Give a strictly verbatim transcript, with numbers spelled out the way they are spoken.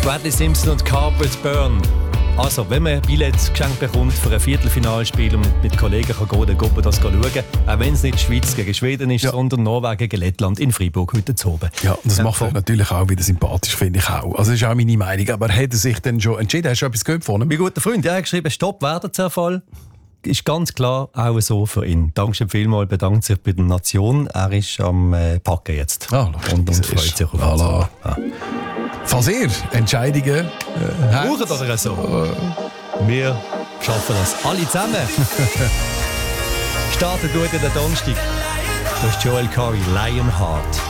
Bradley Simpson und Carpet Burn. Also, wenn man Billett geschenkt bekommt für ein Viertelfinalspiel und mit, mit Kollegen kann gehen, dann geht man das schauen. Auch wenn es nicht Schweiz gegen Schweden ist, ja. sondern Norwegen gegen Lettland in Freiburg heute zu oben. Ja, und das ja, macht er natürlich auch wieder sympathisch, finde ich auch. Also das ist auch meine Meinung. Aber hat er sich denn schon entschieden? Hast du etwas gehört von ihm? Mein guter Freund, der hat geschrieben, Stopp, Werder-Zerfall. Ist ganz klar auch so für ihn. Dankeschön vielmals, bedankt sich bei der Nation. Er ist am äh, Packen jetzt. Ah, und, und freut sich auf uns. Ja. Falls ihr Entscheidungen äh, brauchen oder so. Äh. Wir schaffen das alle zusammen. Startet gut in den Donnerstag. Das ist Joel Corry, Lionheart.